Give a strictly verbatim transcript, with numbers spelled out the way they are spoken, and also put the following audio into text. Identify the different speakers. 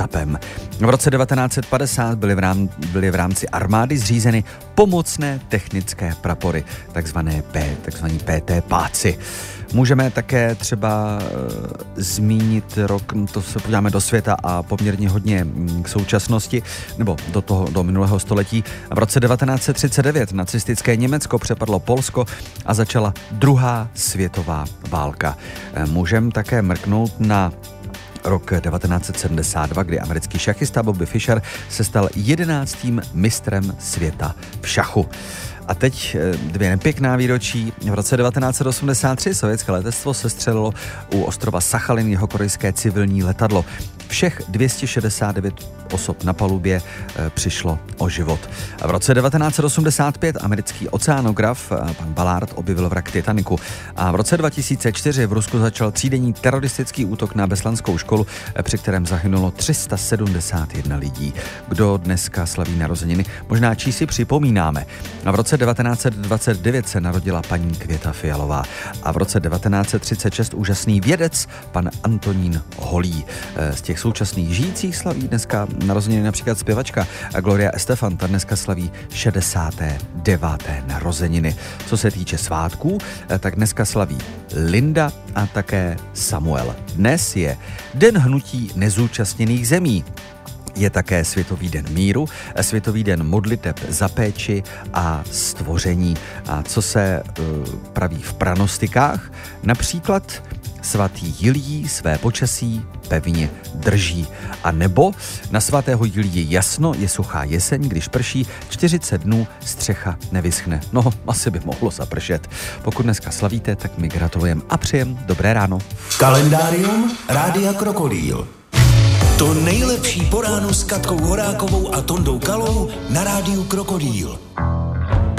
Speaker 1: gestapem. V roce devatenáct set padesát byly v, rám, byly v rámci armády zřízeny pomocné technické prapory, takzvané P, takzvaní P T páci. Můžeme také třeba e, zmínit rok, to se podíváme do světa a poměrně hodně k současnosti, nebo do toho, do minulého století. V roce devatenáct set třicet devět nacistické Německo přepadlo Polsko a začala druhá světová válka. E, můžeme také mrknout na rok devatenáct set sedmdesát dva, kdy americký šachista Bobby Fischer se stal jedenáctým mistrem světa v šachu. A teď dvě nepěkná výročí. V roce devatenáct set osmdesát tři sovětské letectvo sestřelilo u ostrova Sachalin jeho korejské civilní letadlo. Všech dvě stě šedesát devět osob na palubě e, přišlo o život. A v roce devatenáct set osmdesát pět americký oceánograf pan Ballard objevil vrak Titaniku. A v roce dva tisíce čtyři v Rusku začal třídenní teroristický útok na Beslanskou školu, při kterém zahynulo tři sta sedmdesát jedna lidí. Kdo dneska slaví narozeniny, možná čí si připomínáme. A v roce devatenáct set dvacet devět se narodila paní Květa Fialová. A v roce devatenáct set třicet šest úžasný vědec pan Antonín Holý. Z těch současných žijících slaví dneska narozeniny například zpěvačka Gloria Estefan, ta dneska slaví šedesáté deváté narozeniny. Co se týče svátků, tak dneska slaví Linda a také Samuel. Dnes je Den hnutí nezúčastněných zemí. Je také Světový den míru, Světový den modliteb za péči a stvoření. A co se uh, praví v pranostikách? Například svatý Jiljí své počasí pevně drží. A nebo na svatého Jiljí jasno, je suchá jeseň, když prší, čtyřicet dnů střecha nevyschne. No, asi by mohlo zapršet. Pokud dneska slavíte, tak mi gratulujeme a přejem dobré ráno.
Speaker 2: Kalendárium Rádia Krokodýl. To nejlepší po ránu s Katkou Horákovou a Tondou Kalou na Rádiu Krokodýl.